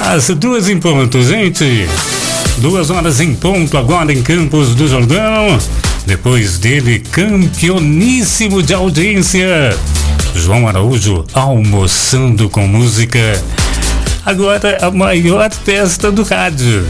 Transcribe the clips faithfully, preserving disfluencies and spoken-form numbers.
As duas em ponto, gente. Duas horas em ponto agora em Campos do Jordão. Depois dele, campeoníssimo de audiência, João Araújo, Almoçando com Música. Agora a maior festa do rádio.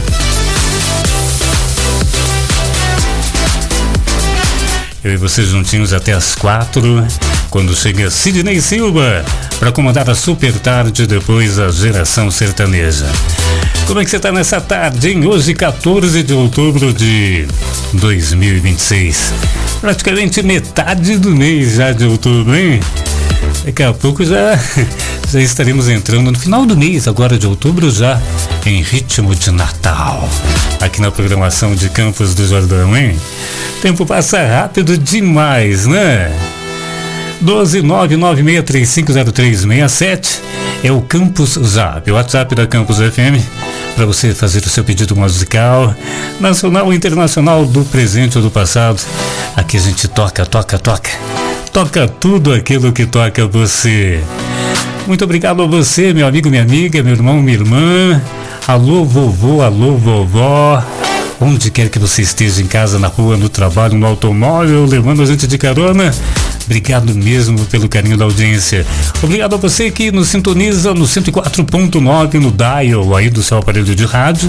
Eu e você juntinhos até as quatro, quando chega Sidney Silva para comandar a super tarde, depois a Geração Sertaneja. Como é que você tá nessa tarde, hein? Hoje, quatorze de outubro de dois mil e vinte e seis. Praticamente metade do mês já de outubro, hein? Daqui a pouco já, já estaremos entrando no final do mês, agora de outubro, já em ritmo de Natal. Aqui na programação de Campos do Jordão, hein? O tempo passa rápido demais, né? doze nove nove seis três cinco zero três seis sete é o Campus Zap, o WhatsApp da Campus F M, para você fazer o seu pedido musical, nacional ou internacional, do presente ou do passado. Aqui a gente toca, toca, toca. Toca tudo aquilo que toca você. Muito obrigado a você, meu amigo, minha amiga, meu irmão, minha irmã. Alô, vovô, alô, vovó. Onde quer que você esteja, em casa, na rua, no trabalho, no automóvel, levando a gente de carona. Obrigado mesmo pelo carinho da audiência. Obrigado a você que nos sintoniza no cento e quatro ponto nove no dial aí do seu aparelho de rádio.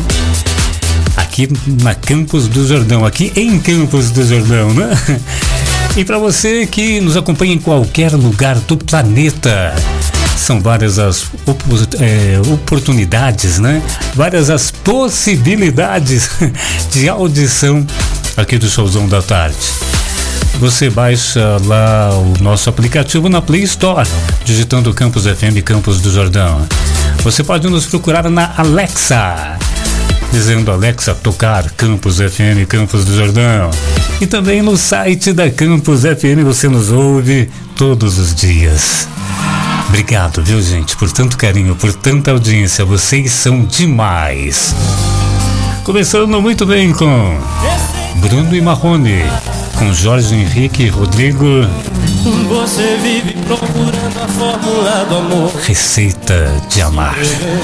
Aqui na Campos do Jordão, aqui em Campos do Jordão, né? E para você que nos acompanha em qualquer lugar do planeta. São várias as op- é, oportunidades, né? Várias as possibilidades de audição aqui do Showzão da Tarde. Você baixa lá o nosso aplicativo na Play Store, digitando Campus F M Campos do Jordão. Você pode nos procurar na Alexa, dizendo Alexa, tocar Campus F M Campos do Jordão. E também no site da Campus F M você nos ouve todos os dias. Obrigado, viu, gente, por tanto carinho, por tanta audiência. Vocês são demais. Começando muito bem com Bruno e Marrone, com Jorge Henrique e Rodrigo. Você vive procurando a fórmula do amor. Receita de Amar.